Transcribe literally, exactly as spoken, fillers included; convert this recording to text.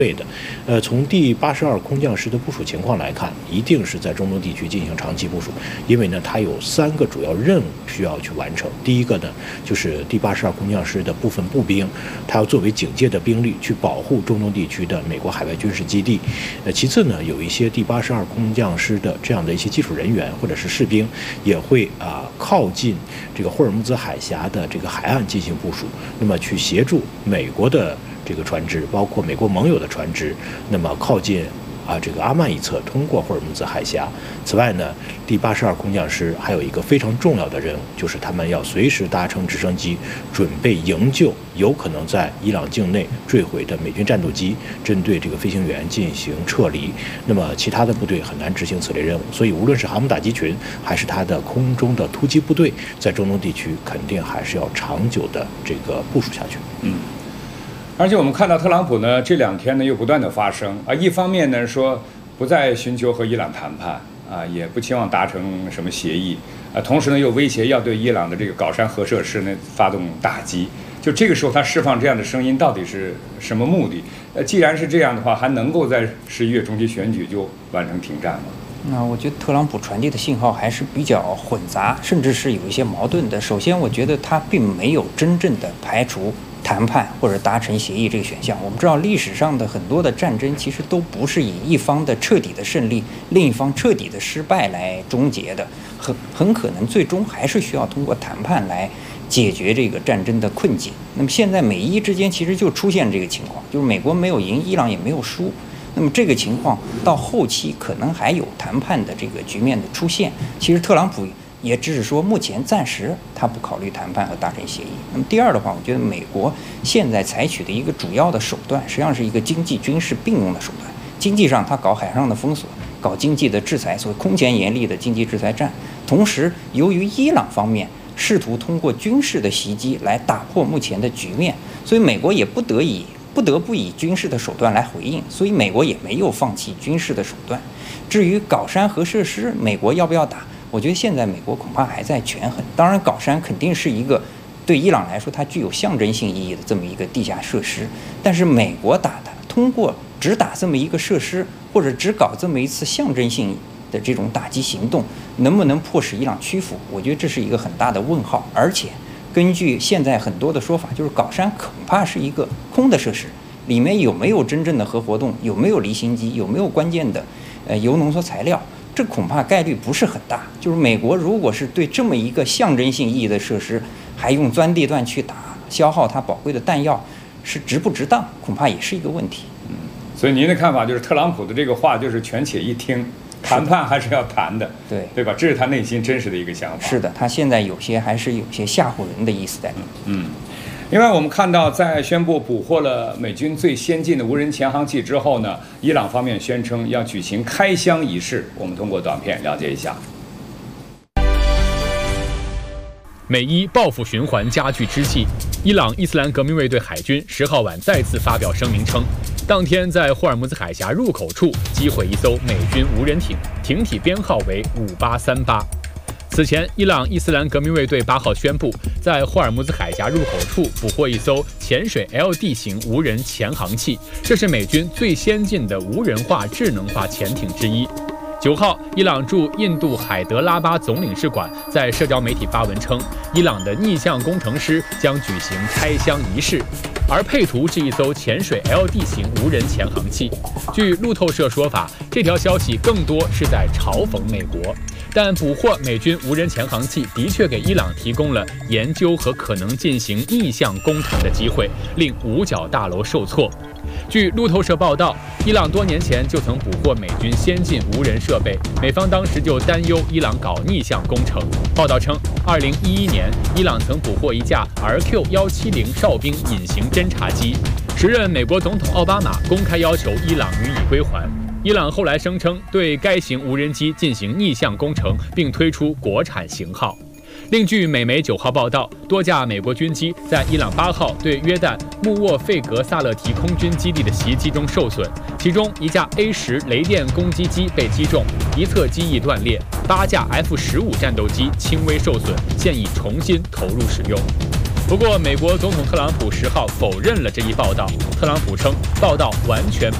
对的，呃，从第八十二空降师的部署情况来看，一定是在中东地区进行长期部署，因为呢，它有三个主要任务需要去完成。第一个呢，就是第八十二空降师的部分步兵，它要作为警戒的兵力去保护中东地区的美国海外军事基地。呃，其次呢，有一些第八十二空降师的这样的一些技术人员或者是士兵，也会啊、呃、靠近这个霍尔木兹海峡的这个海岸进行部署，那么去协助美国的这个船只，包括美国盟友的船只，那么靠近啊这个阿曼一侧，通过霍尔木兹海峡。此外呢，第八十二空降师还有一个非常重要的任务，就是他们要随时搭乘直升机，准备营救有可能在伊朗境内坠毁的美军战斗机，针对这个飞行员进行撤离。那么其他的部队很难执行此类任务，所以无论是航母打击群，还是它的空中的突击部队，在中东地区肯定还是要长久的这个部署下去。 嗯。而且我们看到特朗普呢，这两天呢又不断的发声啊，一方面呢说不再寻求和伊朗谈判啊，也不期望达成什么协议啊，同时呢又威胁要对伊朗的这个搞山核设施呢发动打击。就这个时候他释放这样的声音到底是什么目的？呃，既然是这样的话，还能够在十一月中期选举就完成停战吗？ 那我觉得特朗普传递的信号还是比较混杂，甚至是有一些矛盾的。首先，我觉得他并没有真正的排除谈判或者达成协议这个选项。我们知道历史上的很多的战争其实都不是以一方的彻底的胜利，另一方彻底的失败来终结的，很很可能最终还是需要通过谈判来解决这个战争的困境。那么现在美伊之间其实就出现这个情况，就是美国没有赢，伊朗也没有输。那么这个情况到后期可能还有谈判的这个局面的出现。其实特朗普也只是说目前暂时他不考虑谈判和达成协议。那么第二的话，我觉得美国现在采取的一个主要的手段，实际上是一个经济军事并用的手段。经济上，它搞海上的封锁，搞经济的制裁，所谓空前严厉的经济制裁战。同时，由于伊朗方面试图通过军事的袭击来打破目前的局面，所以美国也不得已。不得不以军事的手段来回应，所以美国也没有放弃军事的手段。至于搞山核设施，美国要不要打？我觉得现在美国恐怕还在权衡。当然，搞山肯定是一个对伊朗来说它具有象征性意义的这么一个地下设施，但是美国打它，通过只打这么一个设施，或者只搞这么一次象征性的这种打击行动，能不能迫使伊朗屈服？我觉得这是一个很大的问号，而且。根据现在很多的说法，就是搞山恐怕是一个空的设施，里面有没有真正的核活动，有没有离心机，有没有关键的呃铀浓缩材料，这恐怕概率不是很大。就是美国如果是对这么一个象征性意义的设施，还用钻地段去打，消耗它宝贵的弹药，是值不值当，恐怕也是一个问题。 嗯，所以您的看法就是特朗普的这个话就是权且一听。谈判还是要谈的， 对对吧？这是他内心真实的一个想法。 是的，他现在有些还是有些吓唬人的意思在里面。 嗯，另外我们看到，在宣布捕获了美军最先进的无人潜航器之后呢，伊朗方面宣称要举行开箱仪式。我们通过短片了解一下。 美伊报复循环加剧之际，伊朗伊斯兰革命卫队海军十号晚再次发表声明称，当天在霍尔木兹海峡入口处击毁一艘美军无人艇，艇体编号为五八三八。此前，伊朗伊斯兰革命卫队八号宣布，在霍尔木兹海峡入口处捕获一艘潜水 L D 型无人潜航器，这是美军最先进的无人化智能化潜艇之一。九号，伊朗驻印度海德拉巴总领事馆在社交媒体发文称，伊朗的逆向工程师将举行开箱仪式，而配图是一艘潜水 L D 型无人潜航器。据路透社说法，这条消息更多是在嘲讽美国，但捕获美军无人潜航器的确给伊朗提供了研究和可能进行逆向工程的机会，令五角大楼受挫。据路透社报道，伊朗多年前就曾捕获美军先进无人设备，美方当时就担忧伊朗搞逆向工程。报道称，二零一一年，伊朗曾捕获一架 R Q 一七零哨兵隐形侦察机，时任美国总统奥巴马公开要求伊朗予以归还。伊朗后来声称对该型无人机进行逆向工程，并推出国产型号。另据美媒九号报道，多架美国军机在伊朗八号对约旦穆沃费格萨勒提空军基地的袭击中受损，其中一架 A 十雷电攻击机被击中，一侧机翼断裂；八架 F 十五战斗机轻微受损，现已重新投入使用。 不过，美国总统特朗普十号否认了这一报道。特朗普称，报道完全